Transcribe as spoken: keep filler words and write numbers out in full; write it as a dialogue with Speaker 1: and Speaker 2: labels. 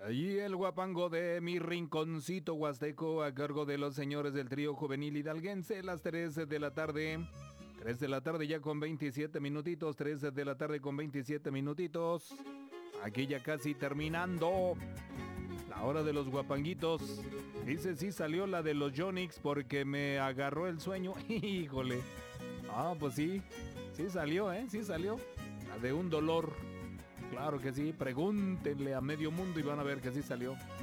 Speaker 1: Y el guapango de mi rinconcito huasteco a cargo de los señores del trío juvenil hidalguense, las tres de la tarde. tres de la tarde ya con veintisiete minutitos, tres de la tarde con veintisiete minutitos. Aquí ya casi terminando la hora de los guapanguitos. Dice, sí salió la de los Yonix porque me agarró el sueño. Híjole. Ah, pues sí, sí salió, ¿eh? Sí salió. La de un dolor. Claro que sí, pregúntenle a medio mundo y van a ver que sí salió.